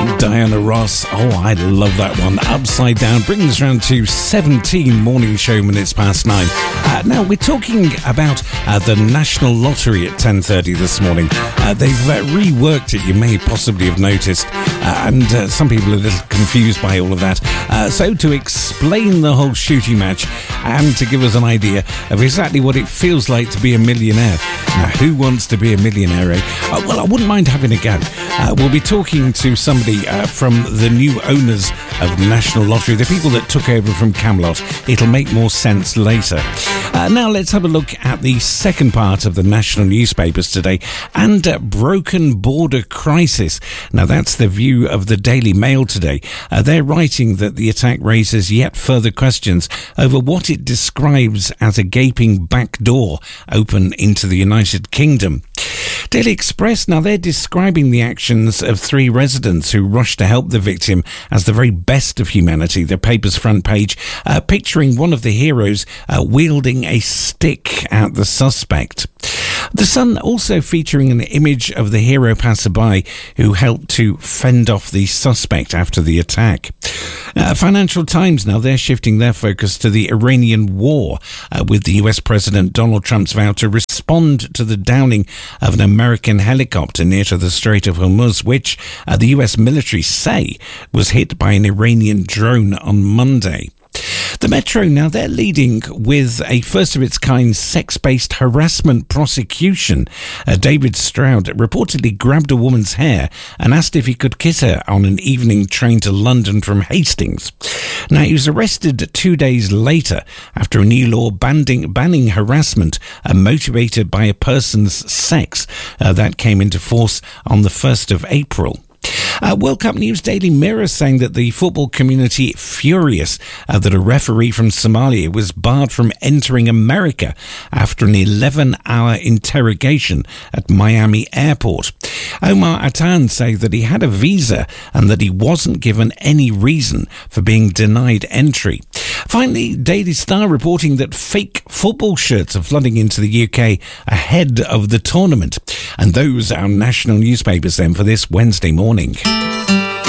Diana Ross. Oh, I love that one. Upside Down brings us around to 17 morning show minutes past 9. Now, we're talking about the National Lottery at 10:30 this morning. They've reworked it, you may possibly have noticed, and some people are a little confused by all of that. So to explain the whole shooting match and to give us an idea of exactly what it feels like to be a millionaire. Now, who wants to be a millionaire, eh? Well, I wouldn't mind having a go. We'll be talking to somebody from the new owners of the National Lottery, the people that took over from Camelot. It'll make more sense later. Now let's have a look at the second part of the national newspapers today, and broken border crisis. Now that's the view of the Daily Mail today. They're writing that the attack raises yet further questions over what it describes as a gaping back door open into the United Kingdom. Daily Express, now they're describing the actions of 3 residents who rushed to help the victim as the very best of humanity. The paper's front page picturing one of the heroes wielding a stick at the suspect. The Sun also featuring an image of the hero passerby who helped to fend off the suspect after the attack. Financial Times, now they're shifting their focus to the Iranian war with the US President Donald Trump's vow to respond to the downing of an American helicopter near to the Strait of Hormuz, which the US military say was hit by an Iranian drone on Monday. The Metro, now they're leading with a first-of-its-kind sex-based harassment prosecution. David Stroud reportedly grabbed a woman's hair and asked if he could kiss her on an evening train to London from Hastings. Now, he was arrested 2 days later after a new law banning harassment motivated by a person's sex that came into force on the 1st of April. World Cup News Daily Mirror saying that the football community furious that a referee from Somalia was barred from entering America after an 11-hour interrogation at Miami Airport. Omar Atan saying that he had a visa and that he wasn't given any reason for being denied entry. Finally, Daily Star reporting that fake football shirts are flooding into the UK ahead of the tournament. And those are our national newspapers then for this Wednesday morning.